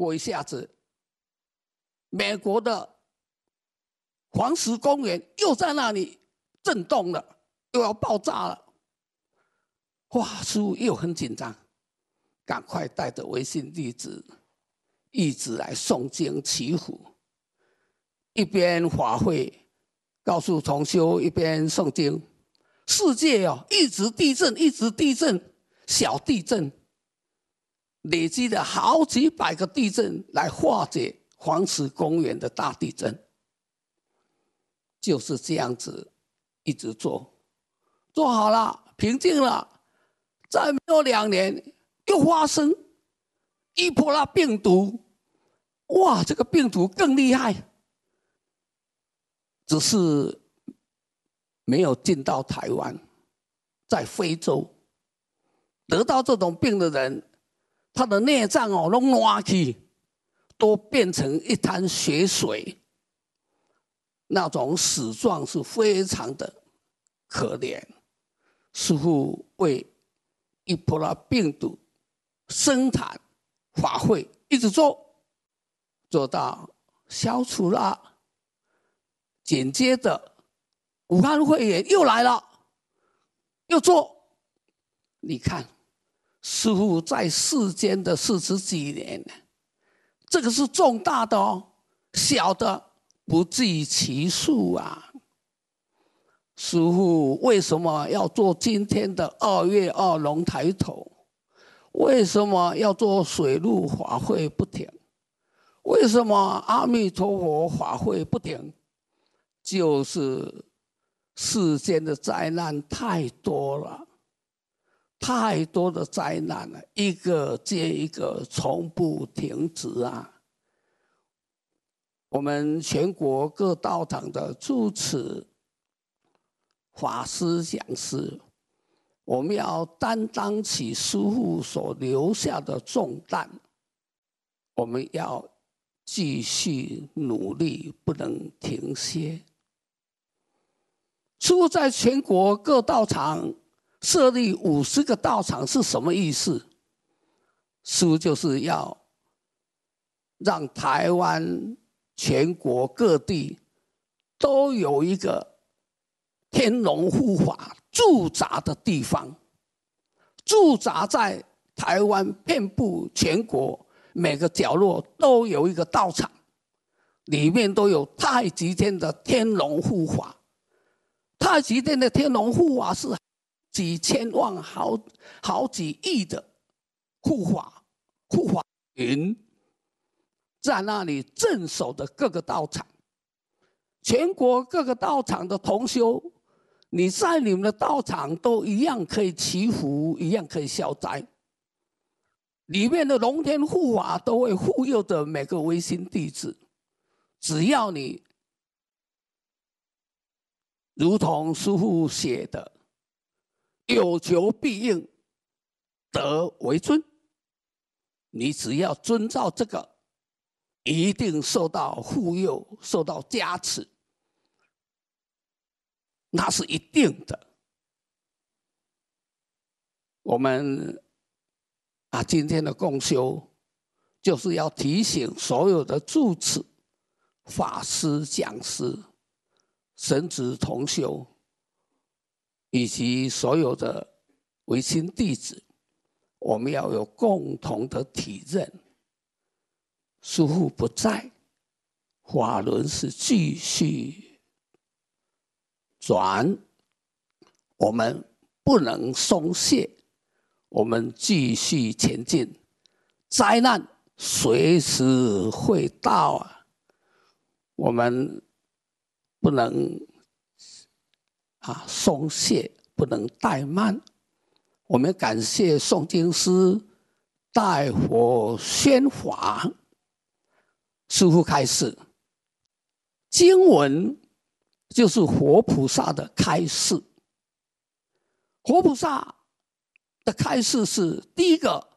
过一下子，美国的黄石公园又在那里震动了，又要爆炸了。哇，师父又很紧张，赶快带着维新弟子一直来诵经祈福，一边法会告诉同修，一边诵经。世界一直地震，一直地震，小地震累积了好几百个地震来化解黄石公园的大地震。就是这样子一直做好了，平静了。再没有2年，又发生伊波拉病毒。哇，这个病毒更厉害，只是没有进到台湾，在非洲得到这种病的人，他的内脏都烂去，都变成一滩血水，那种死状是非常的可怜。师父为伊波拉病毒生产法会，一直做到消除了。紧接着武汉肺炎又来了，又做。你看师父在世间的40几年，这个是重大的小的不计其数啊。师父为什么要做今天的2月2龙抬头？为什么要做水陆法会不停？为什么阿弥陀佛法会不停？就是世间的灾难太多了，太多的灾难了，一个接一个，从不停止啊。我们全国各道场的住持、法师、讲师，我们要担当起师父所留下的重担，我们要继续努力，不能停歇。师父在全国各道场设立50个道场是什么意思？师父就是要让台湾全国各地都有一个天龙护法驻扎的地方，驻扎在台湾遍布全国每个角落都有一个道场，里面都有太极天的天龙护法。太极天的天龙护法是几千万、好几亿的护法云，在那里镇守的各个道场。全国各个道场的同修，你在你们的道场都一样可以祈福，一样可以消灾。里面的龙天护法都会护佑着每个微心弟子，只要你如同师父写的，有求必应，得为尊。你只要遵照这个，一定受到护佑，受到加持，那是一定的。我们今天的共修就是要提醒所有的住持、法师、讲师、神职同修，以及所有的微心弟子，我们要有共同的体认。师父不在，法轮是继续转，我们不能松懈，我们继续前进。灾难随时会到啊，我们不能松懈，不能怠慢。我们感谢诵经师带佛宣法。师父开示，经文就是活菩萨的开示。活菩萨的开示是：第一个，